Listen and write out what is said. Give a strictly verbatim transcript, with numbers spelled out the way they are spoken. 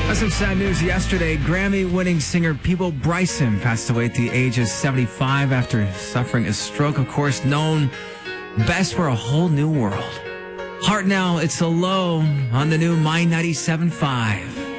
Some sad news yesterday. Grammy-winning singer Peabo Bryson passed away at the age of seventy-five after suffering a stroke. Of course, known best for A Whole New World. Heart Now, It's a Low on the new My ninety-seven point five.